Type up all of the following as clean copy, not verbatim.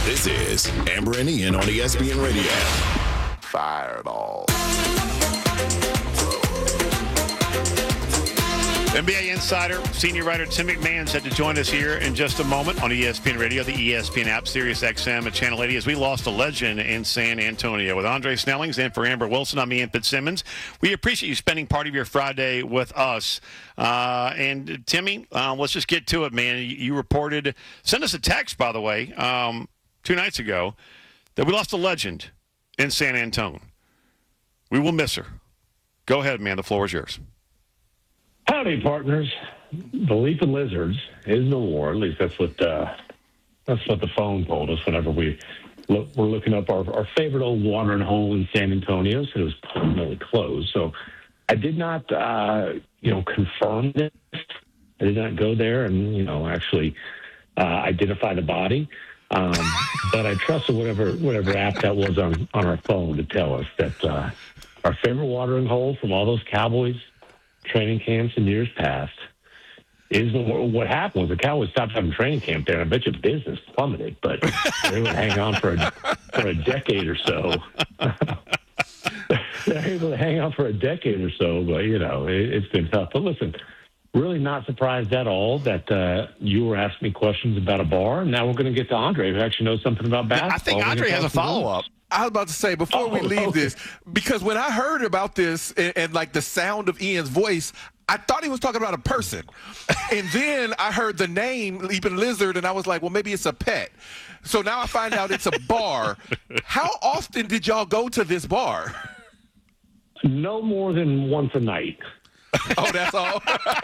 This is Amber and Ian on ESPN Radio. Fireball. NBA insider, senior writer Tim McMahon set to join us here in just a moment on ESPN Radio, the ESPN app, Sirius XM, and Channel 80 as we lost a legend in San Antonio. With Andre Snellings and for Amber Wilson, I'm Ian Fitzsimmons. We appreciate you spending part of your Friday with us. And Timmy, let's just get to it, man. You reported, send us a text, by the way, 2 nights ago, that we lost a legend in San Antonio. We will miss her. Go ahead, man. The floor is yours. Howdy, partners. The Leaping Lizards is no more. At least that's what the phone told us whenever we're looking up our favorite old watering hole in San Antonio. So it was permanently closed. So I did not, confirm this. I did not go there and, actually identify the body. But I trusted whatever app that was on our phone to tell us that our favorite watering hole from all those Cowboys training camps in years past is what happened was the Cowboys stopped having training camp there. I bet your business plummeted, but they would hang on for a decade or so. They're able to hang on for a decade or so, but it's been tough. But listen, really not surprised at all that you were asking me questions about a bar. Now we're going to get to Andre, who actually knows something about basketball. I think Andre has a follow-up. I was about to say, before we leave this, because when I heard about this and like the sound of Ian's voice, I thought he was talking about a person. And then I heard the name Leaping Lizard, and I was like, well, maybe it's a pet. So now I find out it's a bar. How often did y'all go to this bar? No more than once a night. Oh, that's all?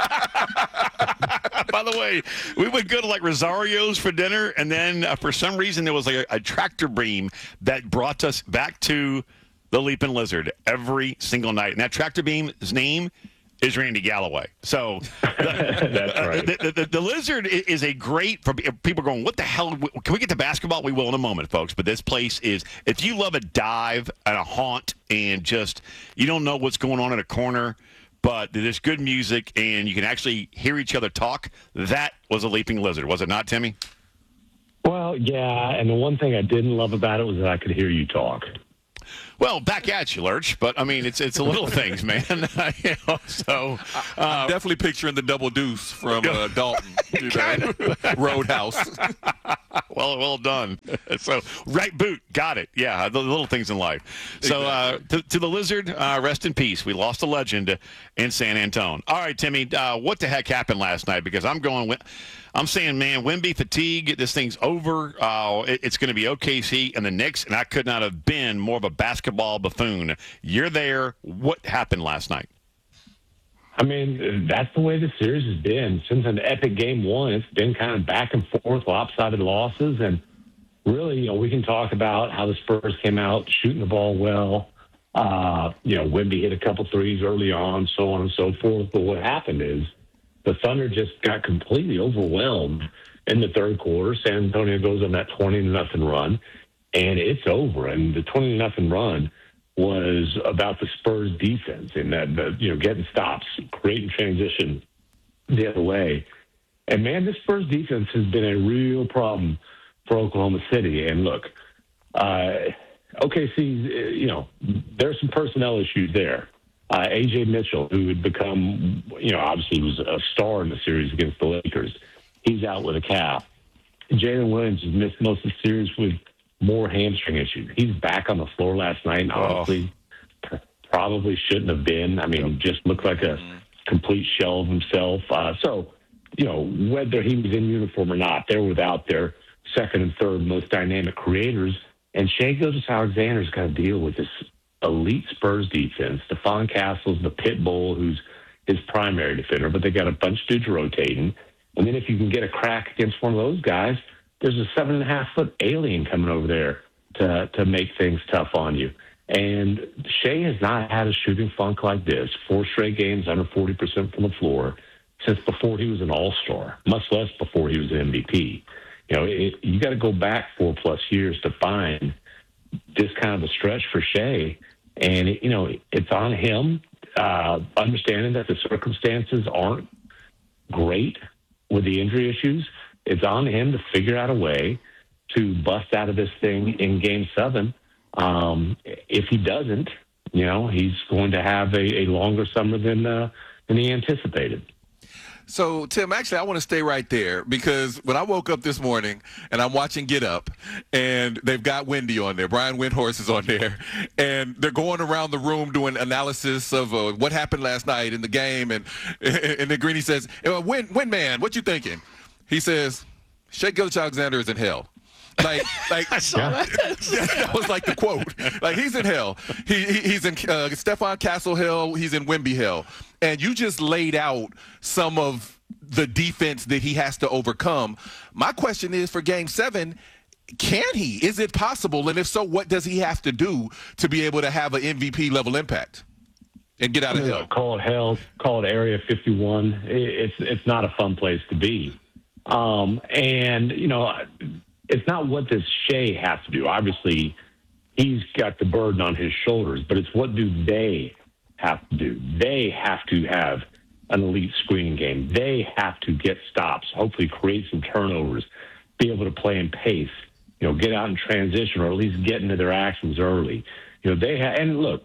By the way, we would go to like Rosario's for dinner, and then for some reason there was like a tractor beam that brought us back to the Leaping Lizard every single night. And that tractor beam's name is Randy Galloway. So that's right. The Lizard is a great, for people going, what the hell? Can we get to basketball? We will in a moment, folks. But this place is, if you love a dive and a haunt and just, you don't know what's going on in a corner, but there's good music and you can actually hear each other talk. That was a Leaping Lizard, was it not, Timmy? Well, yeah, and the one thing I didn't love about it was that I could hear you talk. Well, back at you, Lurch. But, I mean, it's the little things, man. So I'm definitely picturing the double deuce from Dalton to that Roadhouse. Well done. So, right boot, got it. Yeah, the little things in life. So, to the Lizard, rest in peace. We lost a legend in San Antonio. All right, Timmy, what the heck happened last night? Because I'm saying, man, Wemby fatigue, this thing's over. It's going to be OKC and the Knicks, and I could not have been more of a basketball buffoon. You're there. What happened last night? I mean, that's the way the series has been. Since an epic game one, it's been kind of back and forth, lopsided losses. And really, we can talk about how the Spurs came out shooting the ball well. Wemby hit a couple threes early on, so on and so forth. But what happened is the Thunder just got completely overwhelmed in the third quarter. San Antonio goes on that 20-0 run, and it's over. And the 20-0 run was about the Spurs defense and that, getting stops, creating transition the other way. And, man, this Spurs defense has been a real problem for Oklahoma City. And, look, OKC, there's some personnel issues there. A.J. Mitchell, who had become, obviously was a star in the series against the Lakers, he's out with a calf. Jalen Williams has missed most of the series with more hamstring issues. He's back on the floor last night, and honestly, probably shouldn't have been. I mean, just looked like a complete shell of himself. So, whether he was in uniform or not, they're without their second and third most dynamic creators. And Shai Gilgeous-Alexander's got to deal with this elite Spurs defense. Stephon Castle's the pit bull who's his primary defender, but they got a bunch of dudes rotating. And then if you can get a crack against one of those guys, there's a 7.5-foot alien coming over there to make things tough on you. And Shai has not had a shooting funk like this, 4 straight games under 40% from the floor since before he was an all-star, much less before he was an MVP. You got to go back 4+ years to find this kind of a stretch for Shai. And, it's on him, understanding that the circumstances aren't great with the injury issues. It's on him to figure out a way to bust out of this thing in Game 7. If he doesn't, he's going to have a longer summer than he anticipated. So, Tim, actually, I want to stay right there because when I woke up this morning and I'm watching Get Up and they've got Wendy on there, Brian Windhorst is on there, and they're going around the room doing analysis of what happened last night in the game. And then Greeny says, Win man, what you thinking? He says, Shai Gilgeous-Alexander is in hell. Like I saw that. That was like the quote. Like, he's in hell. He's in Stephon Castle hell. He's in Wemby hell. And you just laid out some of the defense that he has to overcome. My question is, for Game 7, can he? Is it possible? And if so, what does he have to do to be able to have an MVP level impact and get out of hell? Call it hell. Call it Area 51. It's not a fun place to be. It's not what does Shai have to do. Obviously, he's got the burden on his shoulders, but it's what do they have to do. They have to have an elite screen game. They have to get stops, hopefully create some turnovers, be able to play in pace, get out in transition or at least get into their actions early. They have, and look,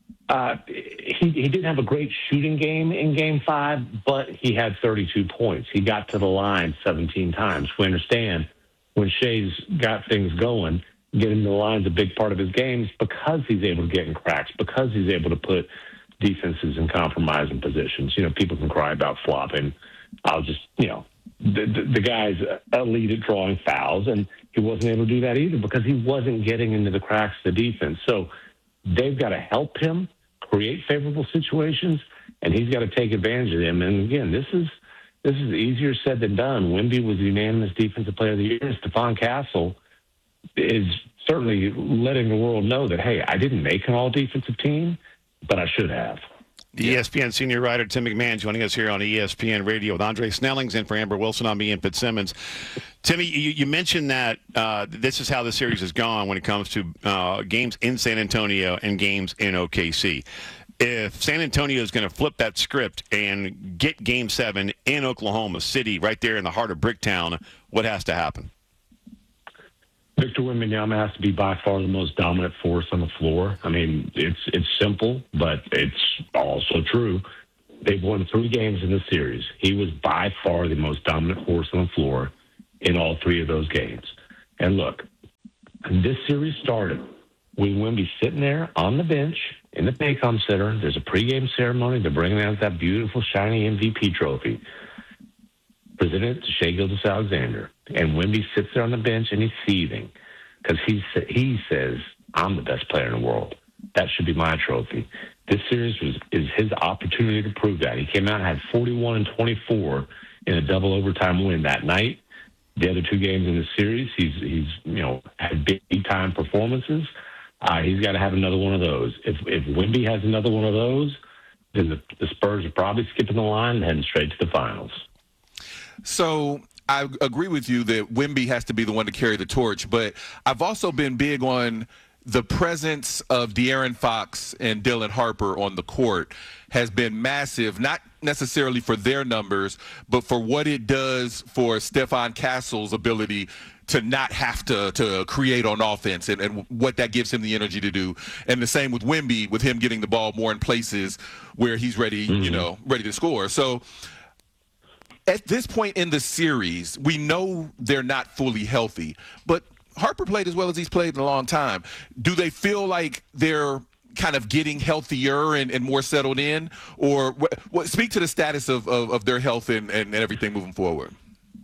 he didn't have a great shooting game in Game 5, but he had 32 points. He got to the line 17 times. We understand when Shai's got things going, getting to the line's a big part of his game because he's able to get in cracks, because he's able to put defenses in compromising positions. People can cry about flopping. I'll just, the guy's elite at drawing fouls, and he wasn't able to do that either because he wasn't getting into the cracks of the defense. So they've got to help him create favorable situations, and he's got to take advantage of them. And again, this is easier said than done. Wemby was the unanimous Defensive Player of the Year. Stephon Castle is certainly letting the world know that, hey, I didn't make an all-defensive team, but I should have. ESPN senior writer Tim McMahon joining us here on ESPN Radio with Andre Snellings and for Amber Wilson. I'm Ian Fitzsimmons. Timmy, you mentioned that this is how the series has gone when it comes to games in San Antonio and games in OKC. If San Antonio is going to flip that script and get Game 7 in Oklahoma City, right there in the heart of Bricktown, what has to happen? Victor Wembanyama has to be by far the most dominant force on the floor. I mean, it's simple, but it's also true. They've won 3 games in the series. He was by far the most dominant force on the floor in all 3 of those games. And look, this series started with Wemby sitting there on the bench in the Paycom Center. There's a pregame ceremony. They're bringing out that beautiful, shiny MVP trophy. Presented it to Shai Gilgeous-Alexander. And Wemby sits there on the bench and he's seething because he says, I'm the best player in the world. That should be my trophy. This series is his opportunity to prove that. He came out and had 41 and 24 in a double overtime win that night. The other 2 games in the series, he's had big time performances. He's got to have another one of those. If Wemby has another one of those, then the Spurs are probably skipping the line and heading straight to the finals. So I agree with you that Wemby has to be the one to carry the torch, but I've also been big on the presence of De'Aaron Fox and Dylan Harper on the court has been massive, not necessarily for their numbers, but for what it does for Stephon Castle's ability to not have to create on offense and what that gives him the energy to do. And the same with Wemby, with him getting the ball more in places where he's ready, ready to score. So at this point in the series, we know they're not fully healthy, but Harper played as well as he's played in a long time. Do they feel like they're kind of getting healthier and more settled in? Or speak to the status of their health and everything moving forward.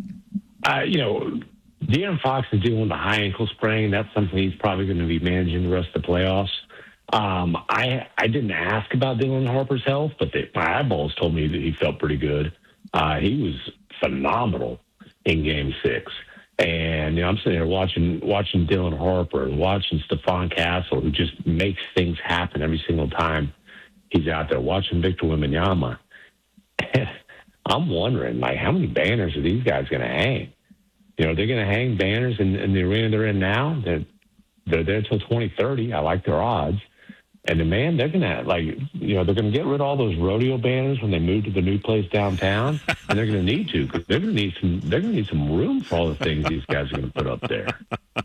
De'Aaron Fox is dealing with a high ankle sprain. That's something he's probably going to be managing the rest of the playoffs. I didn't ask about Dylan Harper's health, but my eyeballs told me that he felt pretty good. He was phenomenal in Game 6. And I'm sitting there watching Dylan Harper and watching Stephon Castle, who just makes things happen every single time he's out there. Watching Victor Wembanyama, I'm wondering, how many banners are these guys going to hang? They're going to hang banners in the arena they're in now. They're there until 2030. I like their odds. And they're going to they're going to get rid of all those rodeo banners when they move to the new place downtown, and they're going to need to because they're going to need some room for all the things these guys are going to put up there.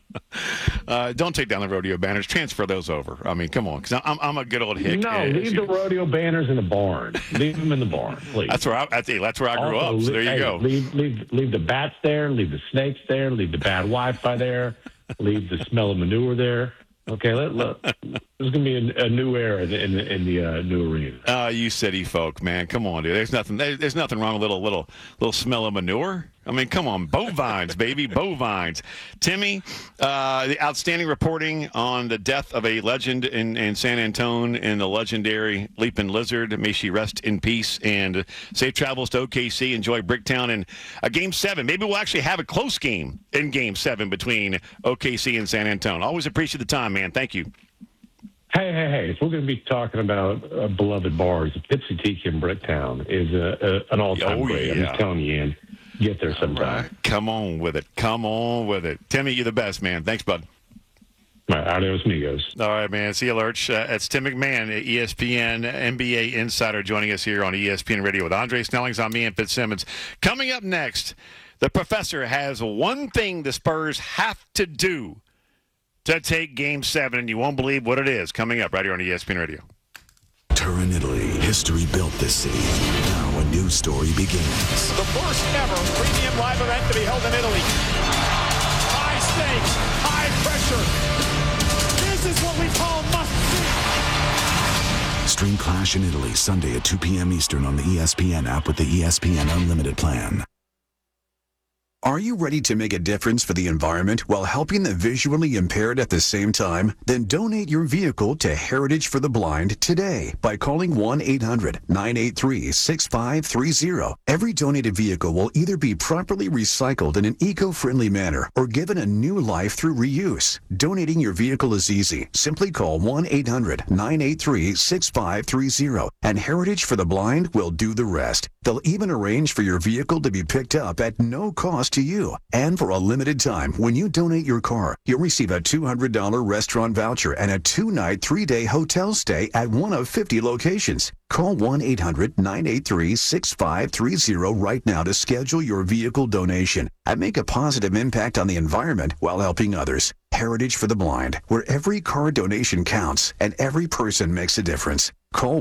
Don't take down the rodeo banners. Transfer those over. I mean, come on, because I'm a good old hick. No, leave the rodeo banners in the barn. Leave them in the barn, please. That's where I grew up. So there you go. Leave the bats there. Leave the snakes there. Leave the bad Wi-Fi there. Leave the smell of manure there. Okay, look. There's going to be a new era in the new arena. You city folk, man. Come on, dude. There's nothing wrong with a little smell of manure. I mean, come on. Bovines, baby. Bovines. Timmy, the outstanding reporting on the death of a legend in San Antone in the legendary Leaping Lizard. May she rest in peace. And safe travels to OKC. Enjoy Bricktown and a Game 7. Maybe we'll actually have a close game in Game 7 between OKC and San Antone. Always appreciate the time, man. Thank you. Hey, if we're going to be talking about beloved bars, Pipsy Tiki in Bricktown is an all-time great. Yeah. I'm telling you, Ian, get there sometime. Right. Come on with it. Timmy, you're the best, man. Thanks, bud. All right, adios, amigos. All right, man. See you, Lurch. It's Tim McMahon, ESPN NBA insider, joining us here on ESPN Radio with Andre Snellings. I'm Ian Fitzsimmons. Coming up next, the professor has one thing the Spurs have to do to take Game 7, and you won't believe what it is. Coming up right here on ESPN Radio. Turin, Italy. History built this city. Now a new story begins. The first ever premium live event to be held in Italy. High stakes, high pressure. This is what we call must-see. Stream Clash in Italy Sunday at 2 p.m. Eastern on the ESPN app with the ESPN Unlimited plan. Are you ready to make a difference for the environment while helping the visually impaired at the same time? Then donate your vehicle to Heritage for the Blind today by calling 1-800-983-6530. Every donated vehicle will either be properly recycled in an eco-friendly manner or given a new life through reuse. Donating your vehicle is easy. Simply call 1-800-983-6530 and Heritage for the Blind will do the rest. They'll even arrange for your vehicle to be picked up at no cost to you. And for a limited time, when you donate your car, you'll receive a $200 restaurant voucher and a 2-night, 3-day hotel stay at one of 50 locations. Call 1-800-983-6530 right now to schedule your vehicle donation and make a positive impact on the environment while helping others. Heritage for the Blind, where every car donation counts and every person makes a difference. Call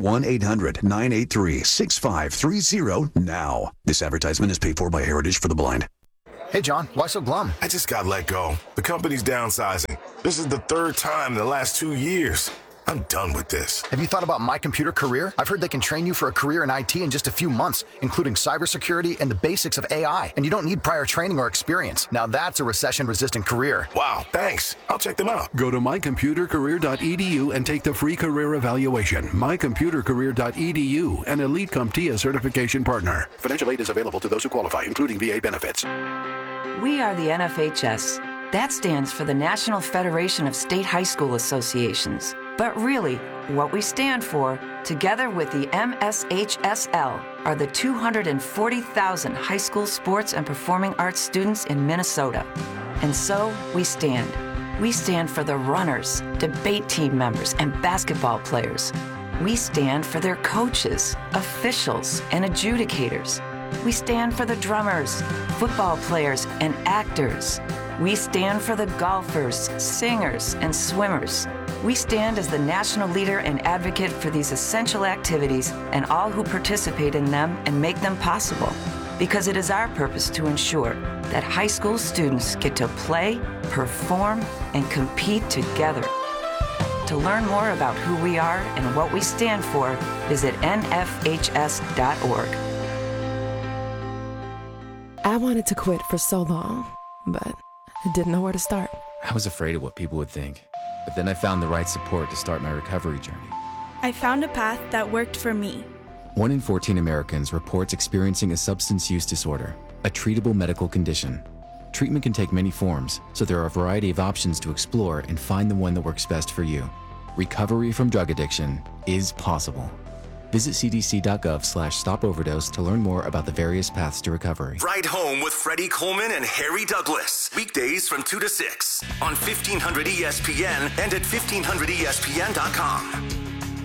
1-800-983-6530 now. This advertisement is paid for by Heritage for the Blind. Hey, John, why so glum? I just got let go. The company's downsizing. This is the third time in the last 2 years. I'm done with this. Have you thought about My Computer Career? I've heard they can train you for a career in IT in just a few months, including cybersecurity and the basics of AI. And you don't need prior training or experience. Now that's a recession-resistant career. Wow, thanks. I'll check them out. Go to mycomputercareer.edu and take the free career evaluation. mycomputercareer.edu, an Elite CompTIA certification partner. Financial aid is available to those who qualify, including VA benefits. We are the NFHS. That stands for the National Federation of State High School Associations. But really, what we stand for, together with the MSHSL, are the 240,000 high school sports and performing arts students in Minnesota. And so, we stand. We stand for the runners, debate team members, and basketball players. We stand for their coaches, officials, and adjudicators. We stand for the drummers, football players, and actors. We stand for the golfers, singers, and swimmers. We stand as the national leader and advocate for these essential activities and all who participate in them and make them possible. Because it is our purpose to ensure that high school students get to play, perform, and compete together. To learn more about who we are and what we stand for, visit nfhs.org. I wanted to quit for so long, but I didn't know where to start. I was afraid of what people would think, but then I found the right support to start my recovery journey. I found a path that worked for me. 1 in 14 Americans reports experiencing a substance use disorder, a treatable medical condition. Treatment can take many forms, so there are a variety of options to explore and find the one that works best for you. Recovery from drug addiction is possible. Visit cdc.gov/stopoverdose to learn more about the various paths to recovery. Ride Home with Freddie Coleman and Harry Douglas. Weekdays from 2 to 6 on 1500 ESPN and at 1500ESPN.com.